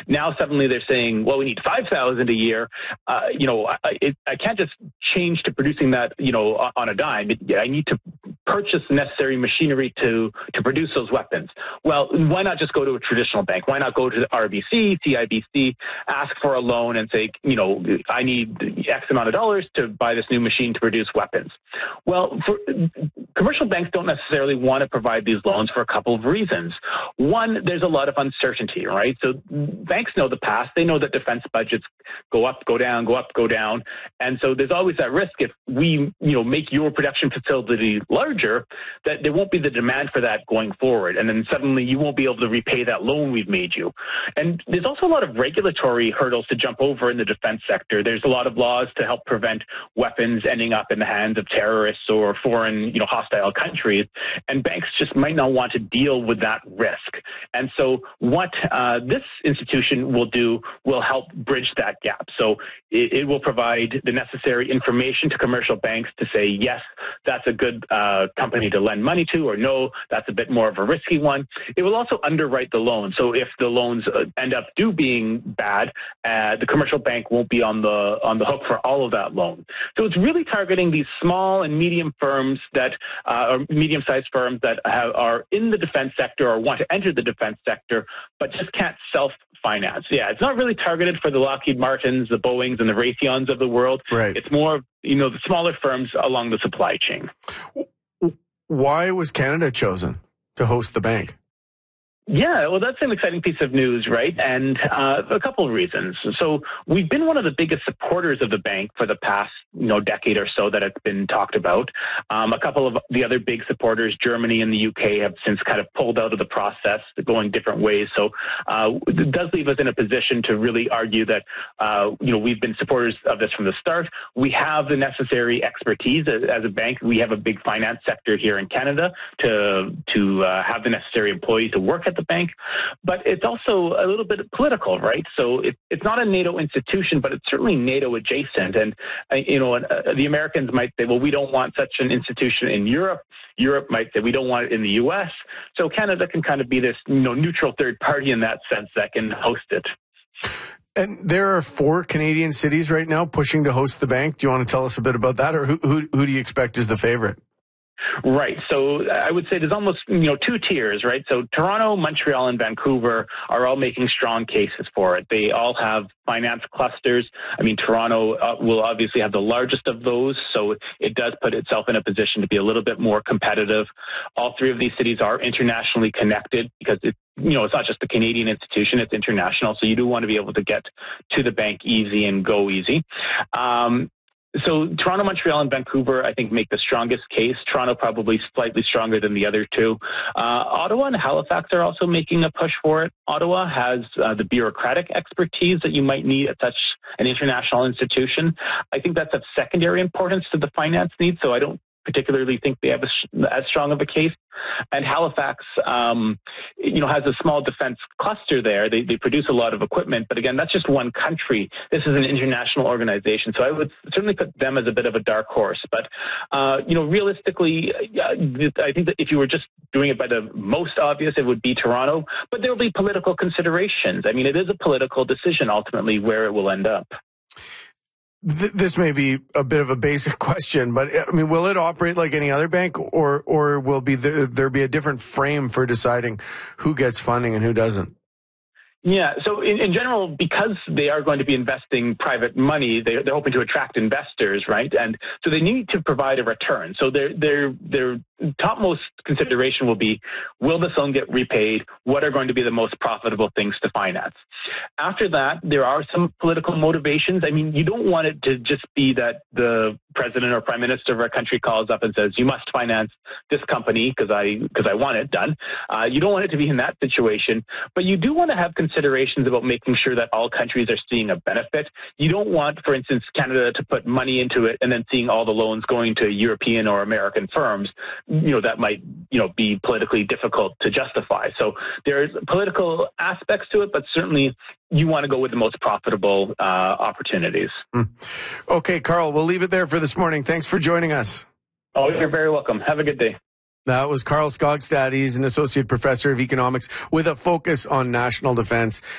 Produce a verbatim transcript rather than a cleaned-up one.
Now suddenly they're saying, well, we need five thousand a year. Uh, you know, I, it, I can't just change to producing that, you know, on a dime. It, I need to purchase the necessary machinery to, to produce those weapons. Well, why not just go to a traditional bank? Why not go to the R B C, C I B C, ask for a loan and say, you know, I need X amount of dollars to buy this new machine to produce weapons? Well, for, commercial banks don't necessarily want to provide these loans for a couple of reasons. One, there's a lot of uncertainty, right? So banks know the past. They know that defense budgets go up, go down, go up, go down. And so there's always that risk if we, you know, make your production facility larger, that there won't be the demand for that going forward. And then suddenly you won't be able to repay that loan we've made you. And there's also a lot of regulatory hurdles to jump over in the defense sector. There's a lot of laws to help prevent weapons ending up in the hands of terrorists or foreign, you know, hostile countries. And banks just might not want to deal with that risk. And so what uh, this institution will do will help bridge that gap. So it, it will provide the necessary information to commercial banks to say, yes, that's a good uh, company to lend money to, or no, that's a bit more of a risky one. It will also underwrite the loan. So if the loans end up do being bad, uh, the commercial bank won't be on the on the hook for all of that loan. So it's really targeting these small and medium firms that uh, or medium-sized firms that have, are in the defense sector or want to enter the defense sector, but just can't self-finance. Yeah, it's not really targeted for the Lockheed Martins, the Boeings, and the Raytheons of the world. Right. It's more, you know, the smaller firms along the supply chain. Why was Canada chosen to host the bank? Yeah, well, that's an exciting piece of news, right? And uh, a couple of reasons. So we've been one of the biggest supporters of the bank for the past, you know, decade or so that it's been talked about. Um, a couple of the other big supporters, Germany and the U K, have since kind of pulled out of the process, going different ways. So uh, it does leave us in a position to really argue that, uh, you know, we've been supporters of this from the start. We have the necessary expertise as, as a bank. We have a big finance sector here in Canada to to uh, have the necessary employees to work at the bank, but it's also a little bit political, right? So it, it's not a NATO institution, but it's certainly NATO adjacent. And, uh, you know, uh, the Americans might say, well, we don't want such an institution in Europe. Europe might say, we don't want it in the U S. So Canada can kind of be this, you know, neutral third party in that sense that can host it. And there are four Canadian cities right now pushing to host the bank. Do you want to tell us a bit about that, or who, who, who do you expect is the favorite? Right. So I would say there's almost, you know, two tiers, right? So Toronto, Montreal, and Vancouver are all making strong cases for it. They all have finance clusters. I mean, Toronto uh, will obviously have the largest of those, so it does put itself in a position to be a little bit more competitive. All three of these cities are internationally connected because it, you know, it's not just a Canadian institution, it's international. So you do want to be able to get to the bank easy and go easy. Um, So Toronto, Montreal, and Vancouver, I think, make the strongest case. Toronto probably slightly stronger than the other two. Uh, Ottawa and Halifax are also making a push for it. Ottawa has uh, the bureaucratic expertise that you might need at such an international institution. I think that's of secondary importance to the finance needs, so I don't particularly think they have a, as strong of a case. And Halifax, um, you know, has a small defense cluster there. They, they produce a lot of equipment, but again, that's just one country. This is an international organization, so I would certainly put them as a bit of a dark horse. But, uh, you know, realistically, uh, I think that if you were just doing it by the most obvious, it would be Toronto, but there will be political considerations. I mean, it is a political decision ultimately where it will end up. This may be a bit of a basic question, but I mean, will it operate like any other bank, or or will be there, there be a different frame for deciding who gets funding and who doesn't? Yeah, so in, in general, because they are going to be investing private money, they, they're hoping to attract investors, right? And so they need to provide a return. So their their their topmost consideration will be, will this loan get repaid? What are going to be the most profitable things to finance? After that, there are some political motivations. I mean, you don't want it to just be that the president or prime minister of our country calls up and says, you must finance this company because I because I want it done. Uh, you don't want it to be in that situation, but you do want to have considerations about making sure that all countries are seeing a benefit. You don't want, for instance, Canada to put money into it and then seeing all the loans going to European or American firms. You know, that might, you know, be politically difficult to justify. So there's political aspects to it, but certainly you want to go with the most profitable uh, opportunities. Mm. Okay, Carl, we'll leave it there for this morning. Thanks for joining us. Oh, you're very welcome. Have a good day. That was Carl Skogstad. He's an associate professor of economics with a focus on national defense.